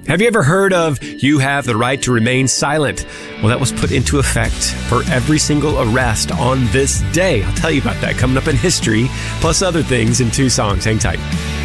Have you ever heard of "You have the right to remain silent"? Well, that was put into effect for every single arrest on this day. I'll tell you about that coming up in history, plus other things in 2 songs. Hang tight.